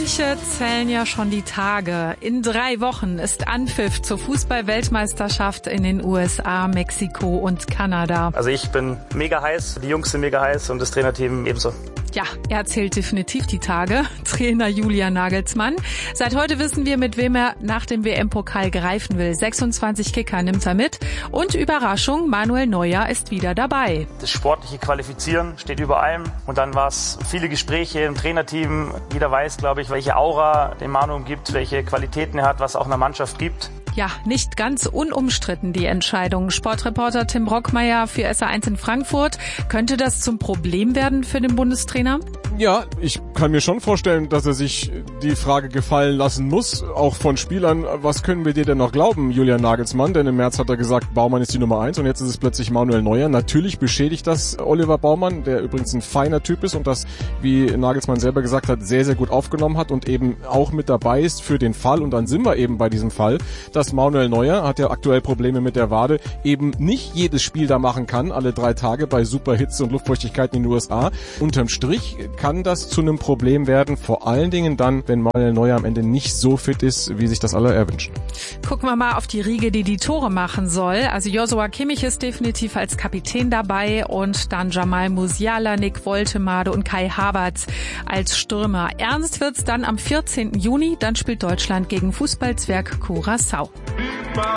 manche zählen ja schon die Tage. In 3 Wochen ist Anpfiff zur Fußball-Weltmeisterschaft in den USA, Mexiko und Kanada. Also ich bin mega heiß, die Jungs sind mega heiß und das Trainerteam ebenso. Ja, er zählt definitiv die Tage. Trainer Julian Nagelsmann. Seit heute wissen wir, mit wem er nach dem WM-Pokal greifen will. 26 Kicker nimmt er mit. Und Überraschung, Manuel Neuer ist wieder dabei. Das sportliche Qualifizieren steht über allem. Und dann war es viele Gespräche im Trainerteam. Jeder weiß, glaube ich, welche Aura den Manu umgibt, welche Qualitäten er hat, was auch einer Mannschaft gibt. Ja, nicht ganz unumstritten die Entscheidung. Sportreporter Tim Brockmeier für SA1 in Frankfurt. Könnte das zum Problem werden für den Bundestrainer? Ja, ich kann mir schon vorstellen, dass er sich die Frage gefallen lassen muss, auch von Spielern, was können wir dir denn noch glauben, Julian Nagelsmann? Denn im März hat er gesagt, Baumann ist die Nummer 1 und jetzt ist es plötzlich Manuel Neuer. Natürlich beschädigt das Oliver Baumann, der übrigens ein feiner Typ ist und das, wie Nagelsmann selber gesagt hat, sehr, sehr gut aufgenommen hat und eben auch mit dabei ist für den Fall. Und dann sind wir eben bei diesem Fall, dass Manuel Neuer, hat ja aktuell Probleme mit der Wade, eben nicht jedes Spiel da machen kann, alle 3 Tage bei Superhitze und Luftfeuchtigkeit in den USA. Unterm Strich kann das zu einem Problem werden, vor allen Dingen dann, wenn Manuel Neuer am Ende nicht so fit ist, wie sich das alle erwünschen. Gucken wir mal auf die Riege, die die Tore machen soll. Also Joshua Kimmich ist definitiv als Kapitän dabei und dann Jamal Musiala, Nick Woltemade und Kai Havertz als Stürmer. Ernst wird's dann am 14. Juni, dann spielt Deutschland gegen Fußballzwerg Curaçao.